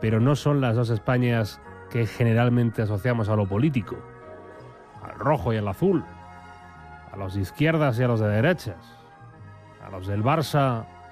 pero no son las dos Españas que generalmente asociamos a lo político, al rojo y al azul, a los de izquierdas y a los de derechas, a los del Barça